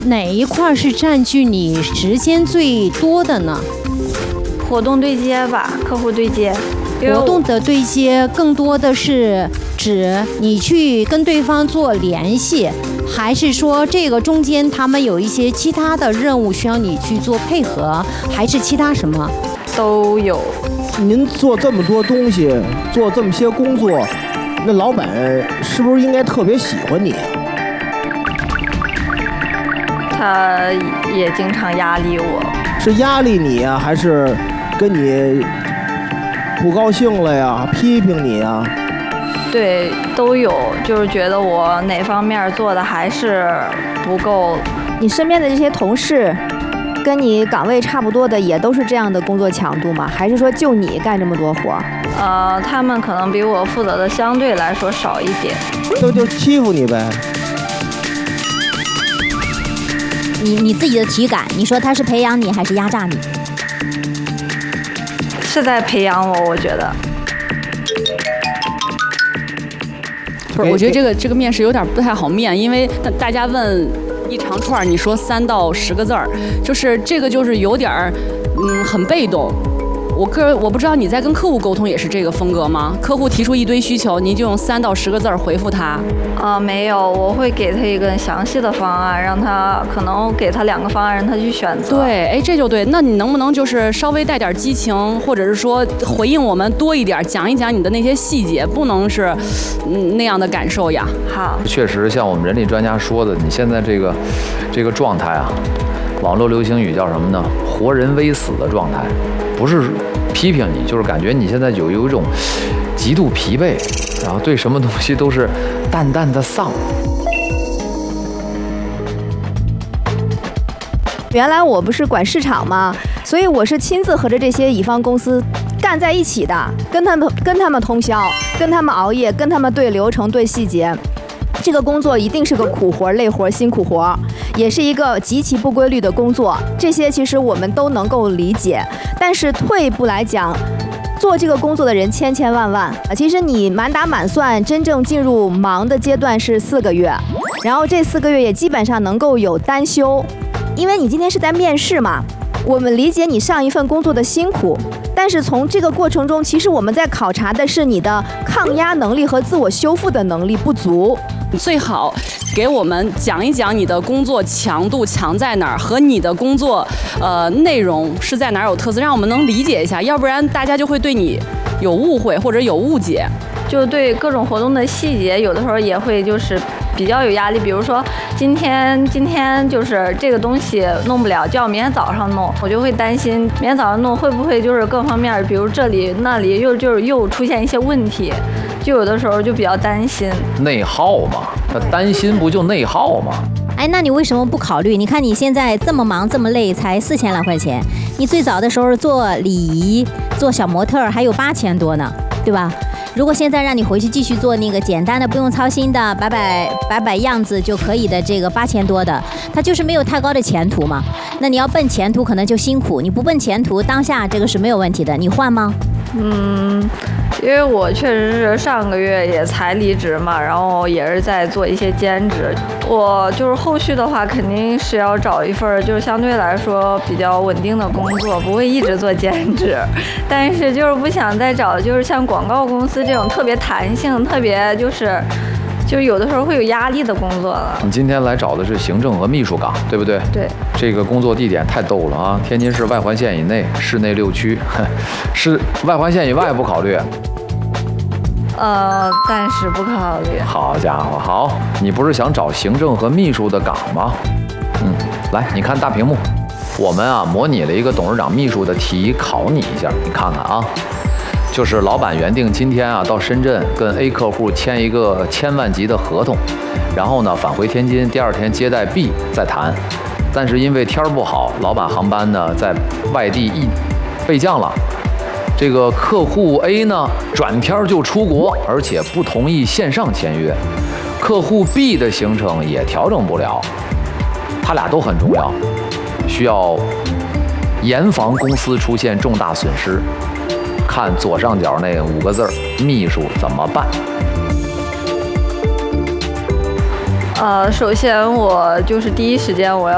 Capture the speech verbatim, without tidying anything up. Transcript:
哪一块是占据你时间最多的呢？ 活动对接吧，客户对接。 活动的对接更多的是指你去跟对方做联系，还是说这个中间他们有一些其他的任务需要你去做配合，还是其他什么？ 都有。 您做这么多东西，做这么些工作，那老板是不是应该特别喜欢你？ 他也经常压力我。 是压力你啊，还是跟你不高兴了呀，批评你啊？ 对，都有，就是觉得我哪方面做的还是不够。 你身边的这些同事，跟你岗位差不多的，也都是这样的工作强度吗？还是说就你干这么多活？ 呃，他们可能比我负责的相对来说少一点。 就就欺负你呗。 你你自己的体感，你说他是培养你还是压榨你？ 是在培养我，我觉得。 不是，我觉得这个这个面试有点不太好面，因为大家问一长串，你说三到十个字儿，就是这个就是有点儿，嗯，很被动。我个人我不知道你在跟客户沟通也是这个风格吗？客户提出一堆需求，你就用三到十个字儿回复他？ 啊、呃，没有，我会给他一个详细的方案，让他可能给他两个方案，让他去选择。 对，哎，这就对。那你能不能就是稍微带点激情，或者是说回应我们多一点，讲一讲你的那些细节，不能是嗯那样的感受呀？ 好， 确实像我们人力专家说的，你现在这个这个状态啊，网络流行语叫什么呢？活人微死的状态，不是批评你，就是感觉你现在有有一种极度疲惫，然后对什么东西都是淡淡的丧。 原来我不是管市场吗？所以我是亲自和着这些乙方公司干在一起的，跟他们跟他们通宵，跟他们熬夜，跟他们对流程、对细节。这个工作一定是个苦活、累活、辛苦活，也是一个极其不规律的工作。这些其实我们都能够理解，但是退一步来讲，做这个工作的人千千万万啊。其实你满打满算，真正进入忙的阶段是四个月，然后这四个月也基本上能够有单休，因为你今天是在面试嘛。我们理解你上一份工作的辛苦，但是从这个过程中，其实我们在考察的是你的抗压能力和自我修复的能力不足。 最好给我们讲一讲你的工作强度强在哪儿，和你的工作呃内容是在哪儿有特色，让我们能理解一下，要不然大家就会对你有误会或者有误解。 就对各种活动的细节，有的时候也会就是比较有压力。比如说今天今天就是这个东西弄不了，叫明天早上弄，我就会担心明天早上弄会不会就是各方面，比如这里那里又就是又出现一些问题，就有的时候就比较担心。 内耗嘛，那担心不就内耗吗？ 哎，那你为什么不考虑？你看你现在这么忙这么累，才四千来块钱，你最早的时候做礼仪、做小模特还有八千多呢，对吧？如果现在让你回去继续做那个简单的、不用操心的、摆摆摆摆样子就可以的这个八千多的，它就是没有太高的前途嘛。那你要奔前途，可能就辛苦；你不奔前途，当下这个是没有问题的。你换吗？ 嗯，因为我确实是上个月也才离职嘛，然后也是在做一些兼职。我就是后续的话，肯定是要找一份就是相对来说比较稳定的工作，不会一直做兼职。但是就是不想再找就是像广告公司这种特别弹性、特别就是就有的时候会有压力的工作了。 你今天来找的是行政和秘书岗，对不对？ 对。 这个工作地点太逗了啊！天津市外环线以内，市内六区，是外环线以外不考虑。 呃，暂时不考虑。 好家伙，好，你不是想找行政和秘书的岗吗？嗯，来，你看大屏幕，我们啊模拟了一个董事长秘书的题，考你一下，你看看啊。就是老板原定今天啊到深圳跟 A 客户签一个千万级的合同，然后呢返回天津，第二天接待 B 再谈。但是因为天儿不好，老板航班呢在外地一备降了。这个客户 A 呢转天就出国，而且不同意线上签约。客户 B 的行程也调整不了，他俩都很重要，需要严防公司出现重大损失。看左上角那五个字儿，秘书怎么办？ 呃，首先我就是第一时间我要